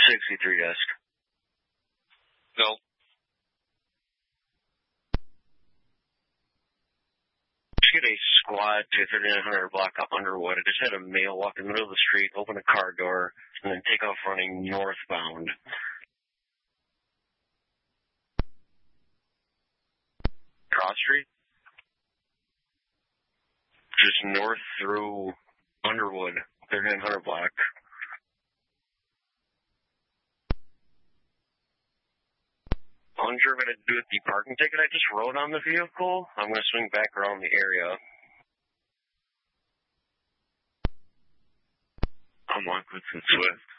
63 desk. No. Just get a squad to 3900 block up Underwood. I just had a male walk in the middle of the street, open a car door, and then take off running northbound. Cross Street? Just north through Underwood, 3900 block. Unsure what to do with the parking ticket I just wrote on the vehicle. I'm going to swing back around the area. I'm Lockwood and Swift.